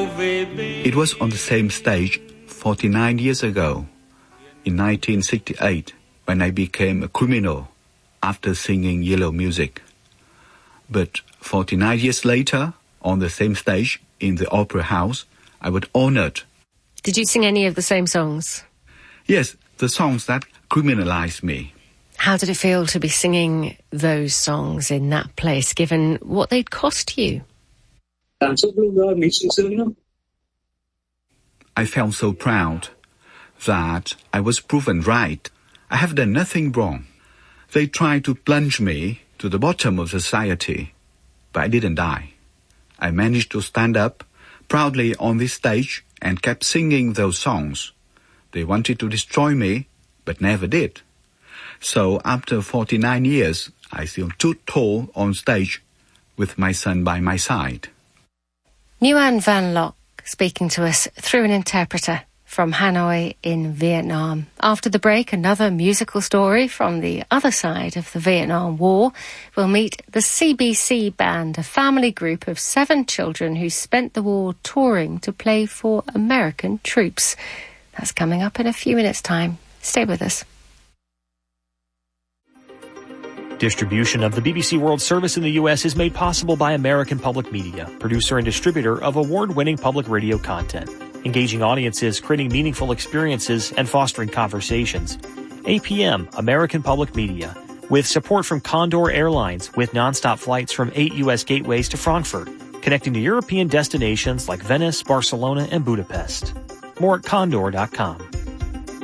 It was on the same stage 49 years ago, in 1968, when I became a criminal after singing Yellow Music. But 49 years later, on the same stage in the Opera House, I was honored. Did you sing any of the same songs? Yes, the songs that criminalized me. How did it feel to be singing those songs in that place, given what they'd cost you? I felt so proud that I was proven right. I have done nothing wrong. They tried to plunge me to the bottom of society, but I didn't die. I managed to stand up proudly on this stage and kept singing those songs. They wanted to destroy me, but never did. So after 49 years, I still stood tall on stage with my son by my side. Nguyen Van Loc speaking to us through an interpreter from Hanoi in Vietnam. After the break, another musical story from the other side of the Vietnam War. We'll meet the CBC Band, a family group of 7 children who spent the war touring to play for American troops. That's coming up in a few minutes' time. Stay with us. Distribution of the BBC World Service in the U.S. is made possible by American Public Media, producer and distributor of award-winning public radio content, engaging audiences, creating meaningful experiences, and fostering conversations. APM, American Public Media, with support from Condor Airlines, with nonstop flights from 8 U.S. gateways to Frankfurt, connecting to European destinations like Venice, Barcelona, and Budapest. More at condor.com.